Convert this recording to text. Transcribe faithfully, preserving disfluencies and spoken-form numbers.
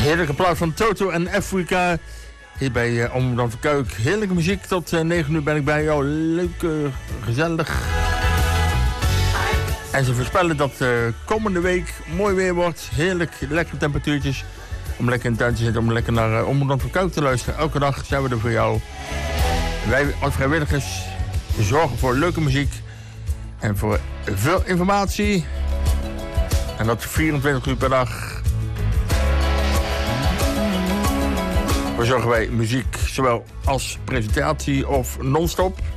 Heerlijke plaat van Toto en Afrika. Hier bij uh, Omroep Dan Verkuik. Heerlijke muziek. Tot uh, negen uur ben ik bij jou. Leuk, uh, gezellig. En ze voorspellen dat uh, komende week mooi weer wordt. Heerlijk, lekkere temperatuurtjes. Om lekker in de tuin te zitten. Om lekker naar uh, Omroep Dan Verkuik te luisteren. Elke dag zijn we er voor jou. Wij als vrijwilligers zorgen voor leuke muziek. En voor veel informatie. En dat vierentwintig uur per dag. Verzorgen wij muziek zowel als presentatie of non-stop.